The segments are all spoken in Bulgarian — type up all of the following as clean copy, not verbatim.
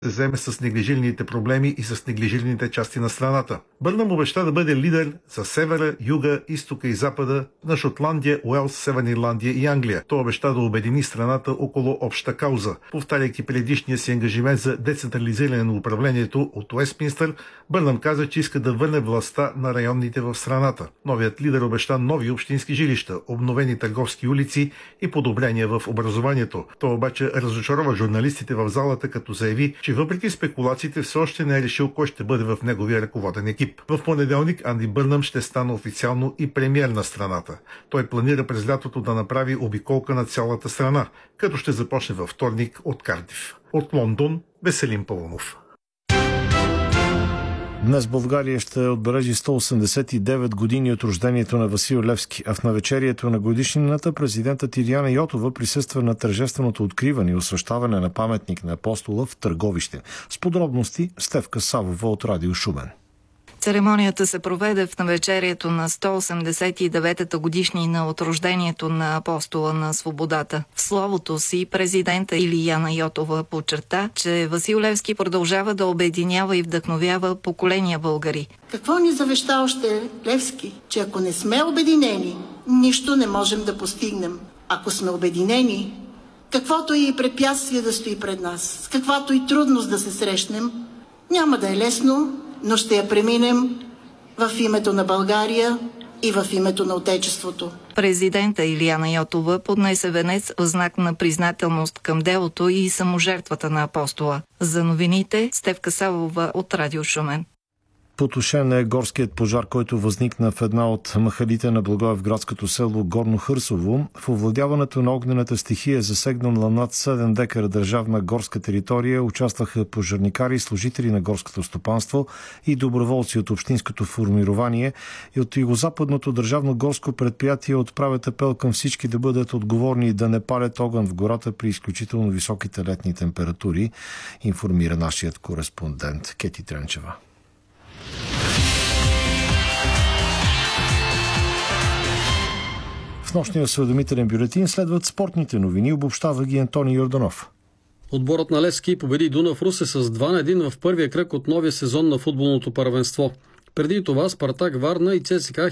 се заеме с неглижираните проблеми и с неглижираните части на страната. Бърнъм обеща да бъде лидер за севера, юга, изтока и запада на Шотландия, Уелс, Северна Ирландия и Англия. Той обеща да обедини страната около обща кауза. Повтаряйки предишния си ангажимент за децентрализиране на управлението от Уестминстър, Бърнъм каза, че иска да върне властта на районните в страната. Новият лидер обеща нови общински жилища, обновени търговски улици и подобрения в образованието. Той обаче разочарова журналистите в залата, като заяви, че въпреки спекулациите все още не е решил кой ще бъде в неговия ръководен екип. В понеделник Анди Бърнъм ще стане официално и премиер на страната. Той планира през лятото да направи обиколка на цялата страна, като ще започне във вторник от Кардиф. От Лондон, Веселин Паунов. Днес България ще отбележи 189 години от рождението на Васил Левски, а в навечерието на годишнината президентът Илияна Йотова присъства на тържественото откриване и освещаване на паметник на Апостола в Търговище. С подробности Стефка Савова от Радио Шумен. Церемонията се проведе в навечерието на 189-та годишнина от рождението на Апостола на свободата. В словото си президента Илияна Йотова подчерта, че Васил Левски продължава да обединява и вдъхновява поколения българи. Какво ни завеща още Левски? Че ако не сме обединени, нищо не можем да постигнем. Ако сме обединени, каквото и препятствие да стои пред нас, с каквато и трудност да се срещнем, няма да е лесно, но ще я преминем в името на България и в името на Отечеството. Президента Илияна Йотова поднесе венец в знак на признателност към делото и саможертвата на Апостола. За новините Стефка Савова от Радио Шумен. Потушен е горският пожар, който възникна в една от махалите на благоевградското село Горно Хърсово. В овладяването на огнената стихия е засегнала над 7 декара държавна горска територия. Участваха пожарникари, служители на горското стопанство и доброволци от общинското формирование. И от югозападното държавно горско предприятие отправят апел към всички да бъдат отговорни и да не палят огън в гората при изключително високите летни температури, информира нашият кореспондент Кети Тренчева. В нощния осведомителен бюлетин следват спортните новини, обобщава ги Антони Йорданов. Отборът на Левски победи Дунав Русе с 2-1 в първия кръг от новия сезон на футболното първенство. Преди това Спартак Варна и ЦСКА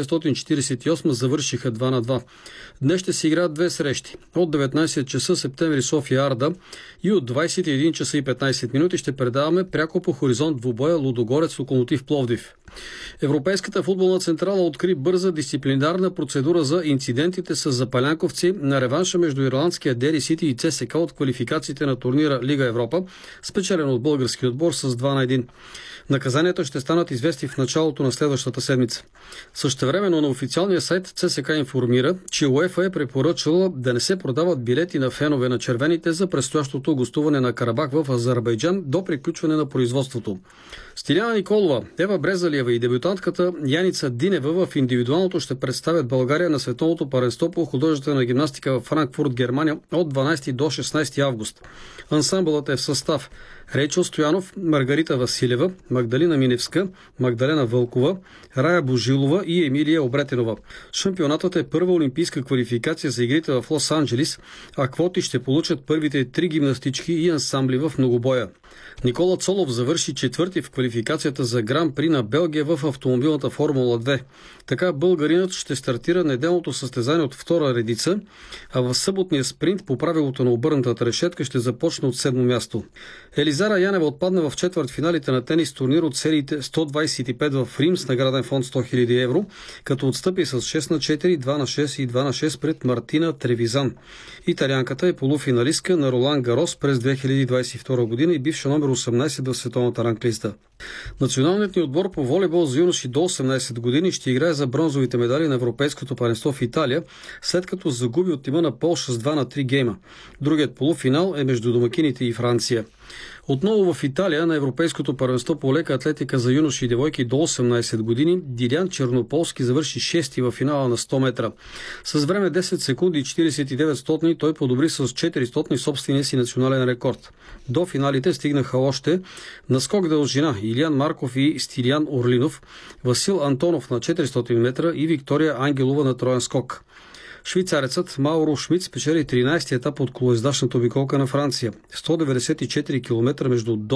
1948 завършиха 2-2. Днес ще се играят две срещи. От 19 часа Септември София Арда и от 21 часа и 15 минути ще предаваме пряко по хоризонт двубоя Лудогорец Локомотив Пловдив. Европейската футболна централа откри бърза дисциплинарна процедура за инцидентите с запалянковци на реванша между ирландския Дери Сити и ЦСКА от квалификациите на турнира Лига Европа, спечелен от български отбор с 2-1. Наказанията ще станат известни в началото на следващата седмица. Същевременно на официалния сайт ЦСКА информира, че УЕФА е препоръчала да не се продават билети на фенове на червените за предстоящото гостуване на Карабах в Азербайджан до приключване на производството. Стиляна Николова, Ева Брезалиева и дебютантката Яница Динева в индивидуалното ще представят България на световното първенство по художествена гимнастика в Франкфурт, Германия от 12 до 16 август. Ансамбълът е в състав Рейчел Стоянов, Маргарита Василева, Магдалина Миневска, Магдалена Вълкова, Рая Божилова и Емилия Обретенова. Шампионатът е първа олимпийска квалификация за игрите в Лос-Анджелис, а квоти ще получат първите 3 гимнастички и ансамбли в многобоя. Никола Цолов завърши четвърти в квалификацията за Гран-при на Белгия в автомобилната Формула 2. Така българинът ще стартира неделното състезание от втора редица, а в съботния спринт по правилото на обърнатата решетка ще започне от 7 място. Елизара Янева отпадна в четвъртфиналите на тенис турнир от сериите 125 в Рим с награден фонд 100 000 евро, като отстъпи с 6-4, 2-6 и 2-6 пред Мартина Тревизан. Италианката е полуфиналистка на Ролан Гарос през 2022 година и бивша номер 18 в световната ранглиста. Националният ни отбор по волейбол за юноши до 18 години ще играе за бронзовите медали на Европейското първенство в Италия, след като загуби от тима на Полша с 2-3 гейма. Другият полуфинал е между домакините и Франция. Отново в Италия на Европейското първенство по лека атлетика за юноши и девойки до 18 години Дилян Чернополски завърши 6-ти в финала на 100 метра. С време 10 секунди и 49 стотни той подобри с 400 собствения си национален рекорд. До финалите стигнаха още на скок дължина Илиян Марков и Стилиян Орлинов, Васил Антонов на 400 метра и Виктория Ангелова на троен скок. Швейцарецът Мауро Шмидт спечели 13-ти етап от колоездачната обиколка на Франция. 194 км между